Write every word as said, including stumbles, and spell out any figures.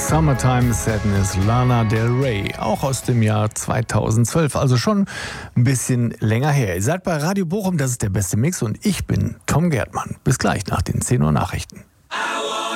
Summertime Sadness, Lana Del Rey, auch aus dem Jahr zweitausendzwölf, also schon ein bisschen länger her. Ihr seid bei Radio Bochum, das ist der beste Mix und ich bin Tom Gerdmann. Bis gleich nach den zehn Uhr Nachrichten.